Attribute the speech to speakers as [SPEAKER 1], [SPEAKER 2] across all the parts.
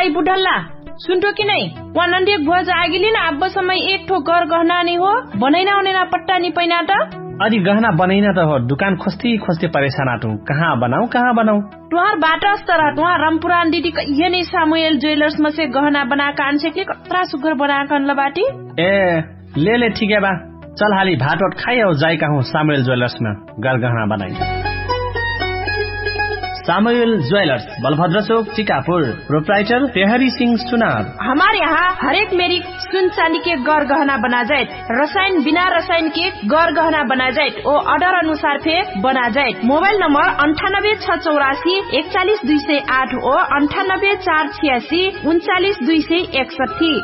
[SPEAKER 1] भाई बुढल्ला सुनतो कि नहीं वहाँ नंदी एक भुआ जागिली ना अब समय एक ठो घर गहना नहीं हो बनाइना होने ना पट्टा नहीं पैना तो
[SPEAKER 2] अरे गहना बनाइना तो हो दुकान खोजती खोजती परेशान आटू कहाँ बनाऊ
[SPEAKER 1] तुहार बाटा स्तर तुहार रामपुरान दीदी ये नहीं सामुएल ज्वेलर्स में से गहना बना कान से के कतरा सुगर बना कान लबाटी
[SPEAKER 2] ए ले ठीक है बा चल हाली भात वट खाई और जाई कहूँ सामुएल ज्वेलर्स में गहना बनाई सामुएल ज्वेलर्स बलभद्र चौक टीकापुर प्रोप्राइटर तेहरी सिंह सुनार।
[SPEAKER 1] हमारे यहाँ हर एक मेरी सुन चांदी के गौर गहना बना जाए रसायन बिना रसायन के गौर गहना बना जाए वो ऑर्डर अनुसार फे बना जाए। मोबाइल नंबर 9864814208 और 9848699261।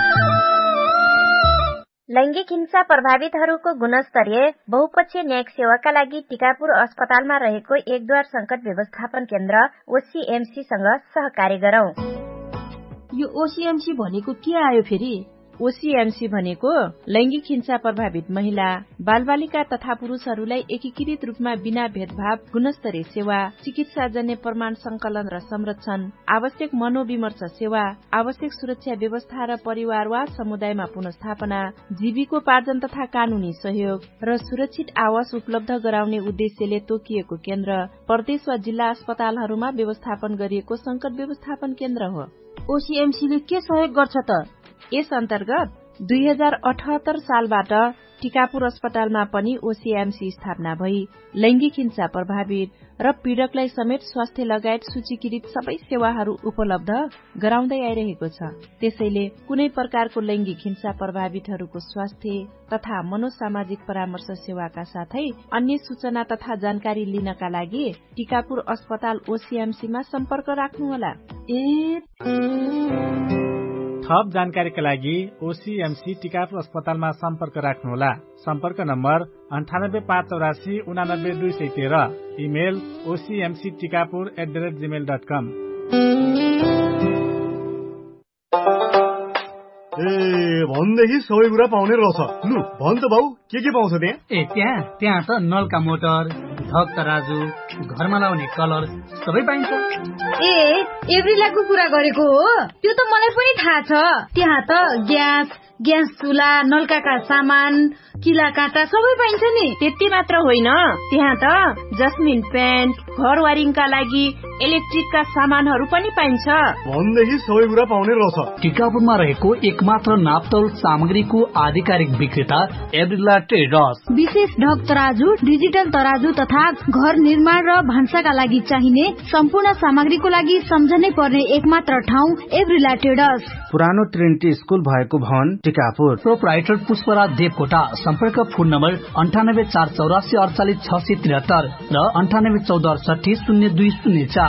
[SPEAKER 3] लैंगिक हिंसा प्रभावितहरूको गुणस्तरीय बहुपक्षीय न्यायिक सेवाका लागि टीकापुर अस्पतालमा रहेको एकद्वार संकट व्यवस्थापन केन्द्र ओसीएमसी सँग सहकार्य गरौं।
[SPEAKER 1] यो ओसीएमसी भनेको के आयो फेरि? ओसीएमसी भनेको लैंगिक हिंसा प्रभावित महिला बालबालिका तथा पुरुषहरूलाई एकीकृत रूपमा बिना भेदभाव गुणस्तरीय सेवा, चिकित्साजन्य प्रमाण संकलन र संरक्षण, आवश्यक मनोविमर्श सेवा, आवश्यक सुरक्षा व्यवस्था र परिवार वा समुदायमा पुनर्स्थापना, जीविकोपार्जन तथा कानूनी सहयोग र सुरक्षित आवास उपलब्ध गराउने उद्देश्यले तोकिएको केन्द्र प्रदेश वा जिल्ला अस्पतालहरूमा व्यवस्थापन गरिएको संकट व्यवस्थापन केन्द्र हो। ओसीएमसीले के सहयोग गर्छ त? यस अन्तर्गत 2078 सालबाट टीकापुर अस्पतालमा पनि ओसीएमसी स्थापना भई लैंगिक हिंसा प्रभावित र पीड़कलाई समेत स्वास्थ्य लगायत सूचीकृत सबै सेवाहरू उपलब्ध गराउँदै आइरहेको छ। त्यसैले कुनै प्रकारको लैंगिक हिंसा प्रभावितहरूको स्वास्थ्य तथा मनोसामाजिक परामर्श सेवाका साथै अन्य सूचना तथा जानकारी लिनका लागि टीकापुर अस्पताल ओसीएमसीमा सम्पर्क राख्नुहोला।
[SPEAKER 4] थप जानकारीका लागि ओसीएमसी टीकापुर अस्पतालमा सम्पर्क राख्नुहोला। सम्पर्क नम्बर 9858849213। Email ocmctikapur@gmail.com।
[SPEAKER 5] भनेदेखि सबै कुरा पाउने रहेछ। लु भन् त बाउ के पाउँछ त्यहाँ?
[SPEAKER 6] त्यहाँ त नलका मोटर, धक तराजु, घरमा लाउने कलर सबै पाइन्छ।
[SPEAKER 7] एभ्रिलाको कुरा गरेको हो? त्यो त मलाई पनि थाहा छ। त्यहाँ त ग्यास चुला, नलकाका सामान, किला काँटा सबै पाइन्छ नि।
[SPEAKER 1] त्यति मात्र होइन, त्यहाँ त जस्मिन पेन्ट, घर वायरिङका लागि इलेक्ट्रिकका सामानहरू पनि पाइन्छ।
[SPEAKER 5] भनेदेखि सबै कुरा पाउने रहेछ।
[SPEAKER 6] टीकापुरमा रहेको एकमात्र नापतोल सामग्रीको आधिकारिक विक्रेता एभ्रिला ट्रेडर्स।
[SPEAKER 7] विशेष ढक तराजु, डिजिटल तराजु तथा घर निर्माण र भान्साका लागि चाहिने सम्पूर्ण सामग्रीको लागि सम्झनै पर्ने एकमात्र ठाउँ एभ्रिला ट्रेडर्स।
[SPEAKER 2] पुरानो ट्रिनिटी स्कुल भएको भवन टीकापुर।
[SPEAKER 6] प्रोप्राइटर पुष्पराज देवकोटा। सम्पर्क फोन नम्बर 9848844673 र 9814800204।